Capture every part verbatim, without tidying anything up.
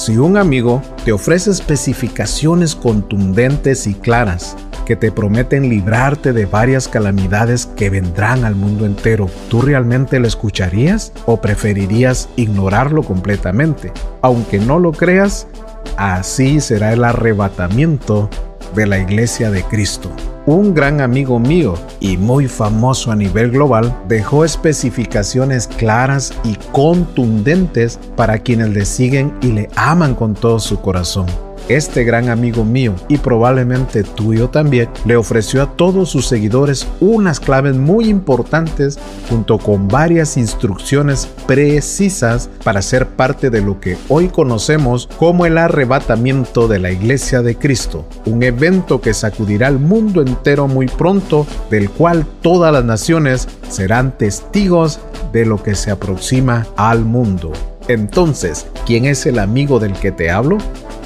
Si un amigo te ofrece especificaciones contundentes y claras que te prometen librarte de varias calamidades que vendrán al mundo entero, ¿tú realmente lo escucharías o preferirías ignorarlo completamente? Aunque no lo creas, así será el arrebatamiento de la Iglesia de Cristo. Un gran amigo mío y muy famoso a nivel global dejó especificaciones claras y contundentes para quienes le siguen y le aman con todo su corazón. Este gran amigo mío, y probablemente tuyo también, le ofreció a todos sus seguidores unas claves muy importantes junto con varias instrucciones precisas para ser parte de lo que hoy conocemos como el arrebatamiento de la Iglesia de Cristo, un evento que sacudirá al mundo entero muy pronto, del cual todas las naciones serán testigos de lo que se aproxima al mundo. Entonces, ¿quién es el amigo del que te hablo?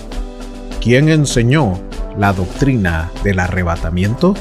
¿Quién enseñó la doctrina del arrebatamiento?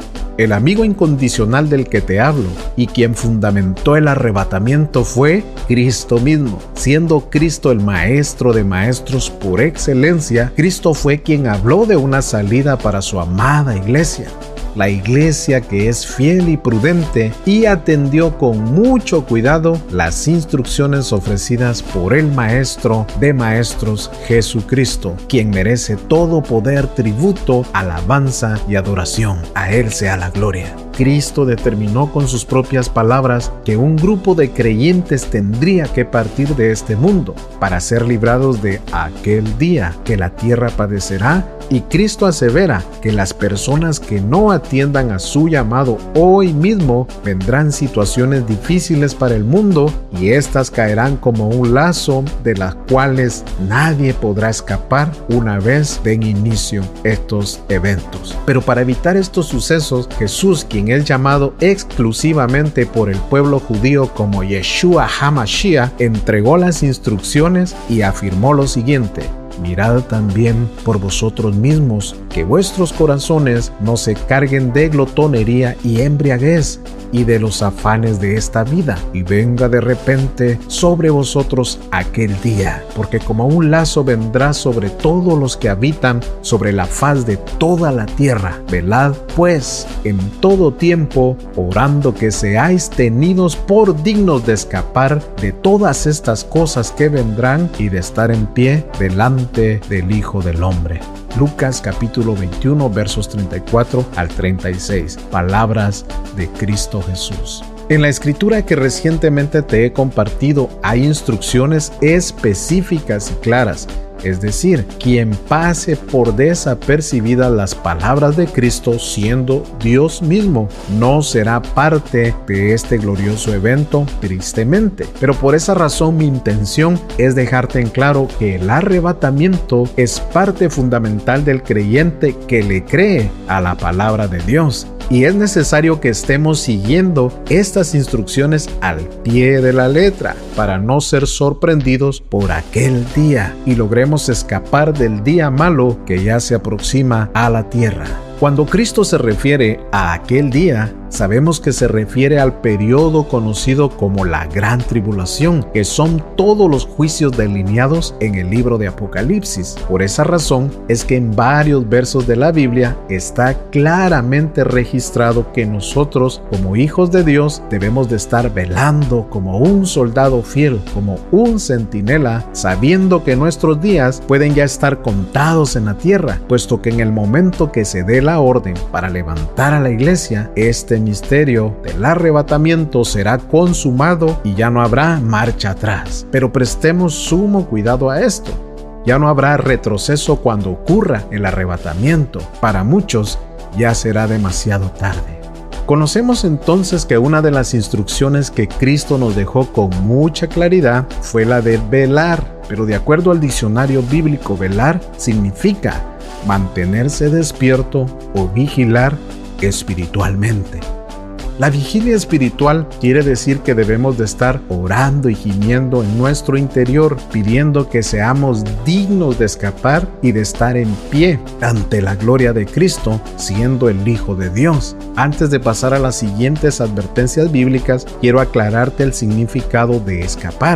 El amigo incondicional del que te hablo y quien fundamentó el arrebatamiento fue Cristo mismo. Siendo Cristo el maestro de maestros por excelencia, Cristo fue quien habló de una salida para su amada iglesia. La iglesia que es fiel y prudente y atendió con mucho cuidado las instrucciones ofrecidas por el Maestro de Maestros, Jesucristo, quien merece todo poder, tributo, alabanza y adoración. A Él sea la gloria. Cristo determinó con sus propias palabras que un grupo de creyentes tendría que partir de este mundo para ser librados de aquel día que la tierra padecerá, y Cristo asevera que las personas que no atiendan a su llamado hoy mismo vendrán situaciones difíciles para el mundo y éstas caerán como un lazo de las cuales nadie podrá escapar una vez den inicio estos eventos. Pero para evitar estos sucesos, Jesús, quien es llamado exclusivamente por el pueblo judío como Yeshua HaMashiach, entregó las instrucciones y afirmó lo siguiente: mirad también por vosotros mismos que vuestros corazones no se carguen de glotonería y embriaguez y de los afanes de esta vida, y venga de repente sobre vosotros aquel día, porque como un lazo vendrá sobre todos los que habitan sobre la faz de toda la tierra. Velad pues en todo tiempo, orando que seáis tenidos por dignos de escapar de todas estas cosas que vendrán y de estar en pie delante del Hijo del Hombre. Lucas capítulo veintiuno versos treinta y cuatro al treinta y seis. Palabras de Cristo Jesús. En la escritura que recientemente te he compartido hay instrucciones específicas y claras. Es decir, quien pase por desapercibidas las palabras de Cristo siendo Dios mismo, no será parte de este glorioso evento, tristemente. Pero por esa razón mi intención es dejarte en claro que el arrebatamiento es parte fundamental del creyente que le cree a la palabra de Dios. Y es necesario que estemos siguiendo estas instrucciones al pie de la letra para no ser sorprendidos por aquel día y logremos escapar del día malo que ya se aproxima a la tierra. Cuando Cristo se refiere a aquel día, sabemos que se refiere al periodo conocido como la Gran Tribulación, que son todos los juicios delineados en el libro de Apocalipsis. Por esa razón es que en varios versos de la Biblia está claramente registrado que nosotros, como hijos de Dios, debemos de estar velando como un soldado fiel, como un centinela, sabiendo que nuestros días pueden ya estar contados en la tierra, puesto que en el momento que se dé la orden para levantar a la iglesia, este misterio del arrebatamiento será consumado y ya no habrá marcha atrás. Pero prestemos sumo cuidado a esto. Ya no habrá retroceso cuando ocurra el arrebatamiento. Para muchos ya será demasiado tarde. Conocemos entonces que una de las instrucciones que Cristo nos dejó con mucha claridad fue la de velar, pero de acuerdo al diccionario bíblico, velar significa mantenerse despierto o vigilar espiritualmente. La vigilia espiritual quiere decir que debemos de estar orando y gimiendo en nuestro interior, pidiendo que seamos dignos de escapar y de estar en pie ante la gloria de Cristo, siendo el Hijo de Dios. Antes de pasar a las siguientes advertencias bíblicas, quiero aclararte el significado de escapar.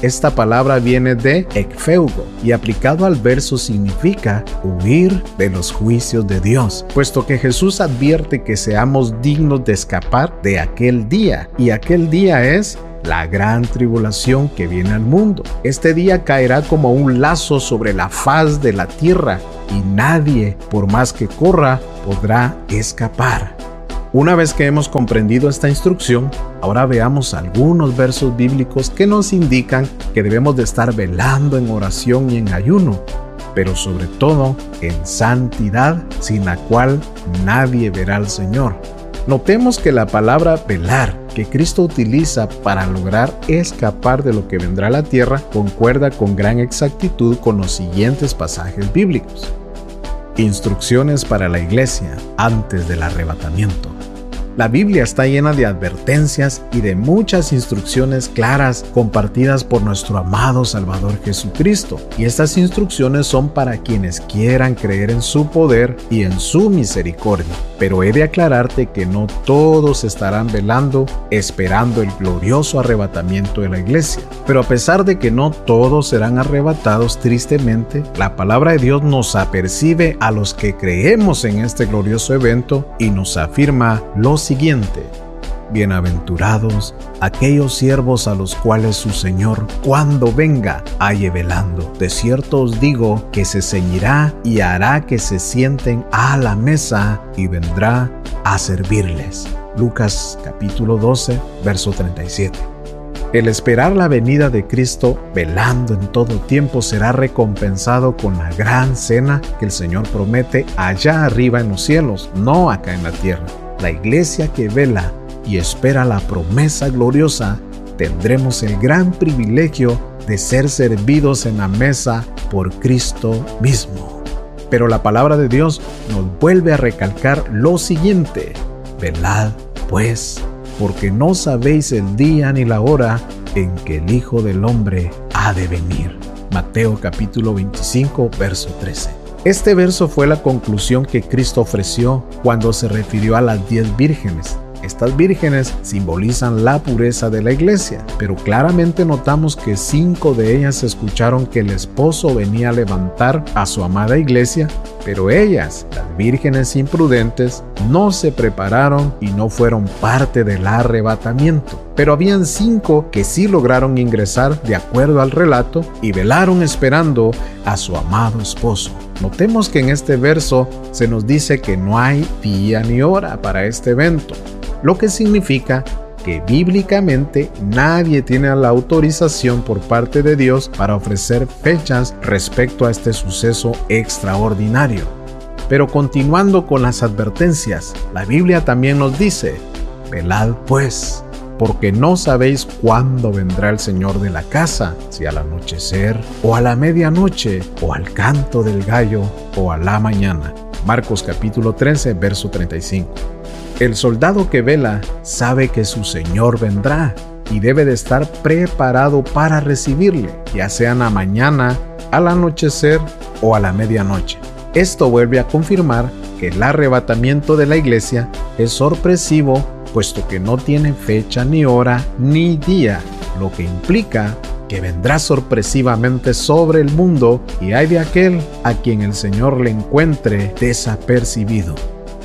Esta palabra viene de ekfeugo y aplicado al verso significa huir de los juicios de Dios, puesto que Jesús advierte que seamos dignos de escapar de aquel día, y aquel día es la gran tribulación que viene al mundo. Este día caerá como un lazo sobre la faz de la tierra y nadie, por más que corra, podrá escapar. Una vez que hemos comprendido esta instrucción, ahora veamos algunos versos bíblicos que nos indican que debemos de estar velando en oración y en ayuno, pero sobre todo en santidad, sin la cual nadie verá al Señor. Notemos que la palabra velar que Cristo utiliza para lograr escapar de lo que vendrá a la tierra concuerda con gran exactitud con los siguientes pasajes bíblicos. Instrucciones para la iglesia antes del arrebatamiento. La Biblia está llena de advertencias y de muchas instrucciones claras compartidas por nuestro amado Salvador Jesucristo. Y estas instrucciones son para quienes quieran creer en su poder y en su misericordia. Pero he de aclararte que no todos estarán velando, esperando el glorioso arrebatamiento de la iglesia. Pero a pesar de que no todos serán arrebatados, tristemente, la palabra de Dios nos apercibe a los que creemos en este glorioso evento y nos afirma los siguiente: bienaventurados aquellos siervos a los cuales su Señor, cuando venga, halle velando. De cierto os digo que se ceñirá y hará que se sienten a la mesa y vendrá a servirles. Lucas capítulo doce, verso treinta y siete. El esperar la venida de Cristo velando en todo tiempo será recompensado con la gran cena que el Señor promete allá arriba en los cielos, no acá en la tierra. La iglesia que vela y espera la promesa gloriosa, tendremos el gran privilegio de ser servidos en la mesa por Cristo mismo. Pero la palabra de Dios nos vuelve a recalcar lo siguiente: velad pues, porque no sabéis el día ni la hora en que el Hijo del Hombre ha de venir. Mateo capítulo veinticinco, verso trece. Este verso fue la conclusión que Cristo ofreció cuando se refirió a las diez vírgenes. Estas vírgenes simbolizan la pureza de la iglesia, pero claramente notamos que cinco de ellas escucharon que el esposo venía a levantar a su amada iglesia, pero ellas, las vírgenes imprudentes, no se prepararon y no fueron parte del arrebatamiento. Pero habían cinco que sí lograron ingresar de acuerdo al relato y velaron esperando a su amado esposo. Notemos que en este verso se nos dice que no hay día ni hora para este evento, lo que significa que bíblicamente nadie tiene la autorización por parte de Dios para ofrecer fechas respecto a este suceso extraordinario. Pero continuando con las advertencias, la Biblia también nos dice: velad pues, porque no sabéis cuándo vendrá el Señor de la casa, si al anochecer, o a la medianoche, o al canto del gallo, o a la mañana. Marcos capítulo trece, verso treinta y cinco. El soldado que vela sabe que su Señor vendrá y debe de estar preparado para recibirle, ya sea en la mañana, al anochecer o a la medianoche. Esto vuelve a confirmar que el arrebatamiento de la iglesia es sorpresivo, puesto que no tiene fecha ni hora ni día, lo que implica que vendrá sorpresivamente sobre el mundo y hay de aquel a quien el Señor le encuentre desapercibido.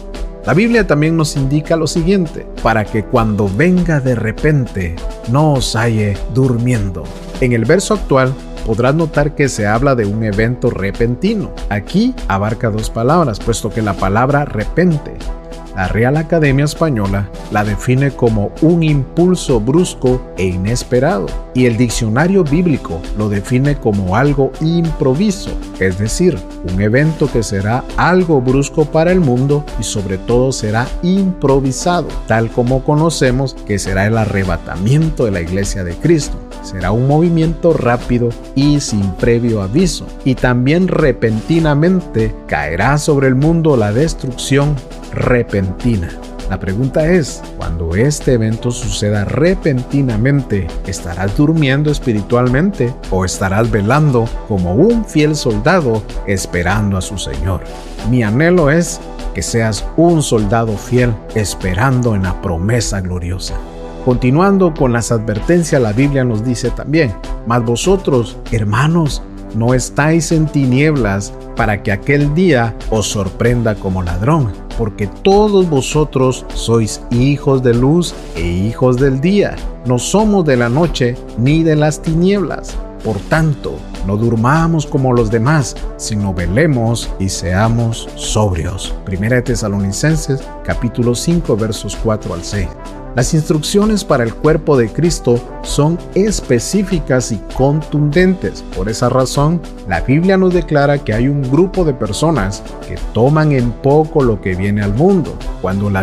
La Biblia también nos indica lo siguiente: para que cuando venga de repente no os halle durmiendo. En el verso actual podrás notar que se habla de un evento repentino. Aquí abarca dos palabras, puesto que la palabra repente, la Real Academia Española la define como un impulso brusco e inesperado, y el diccionario bíblico lo define como algo improviso, es decir, un evento que será algo brusco para el mundo y sobre todo será improvisado, tal como conocemos que será el arrebatamiento de la iglesia de Cristo. Será un movimiento rápido y sin previo aviso, y también repentinamente caerá sobre el mundo la destrucción repentina. La pregunta es, cuando este evento suceda repentinamente, ¿estarás durmiendo espiritualmente o estarás velando como un fiel soldado esperando a su Señor? Mi anhelo es que seas un soldado fiel esperando en la promesa gloriosa. Continuando con las advertencias, la Biblia nos dice también: mas vosotros, hermanos, no estáis en tinieblas para que aquel día os sorprenda como ladrón, porque todos vosotros sois hijos de luz e hijos del día. No somos de la noche ni de las tinieblas. Por tanto, no durmamos como los demás, sino velemos y seamos sobrios. Primera de Tesalonicenses, capítulo cinco, versos cuatro al seis. Las instrucciones para el cuerpo de Cristo son específicas y contundentes. Por esa razón, la Biblia nos declara que hay un grupo de personas que toman en poco lo que viene al mundo. Cuando la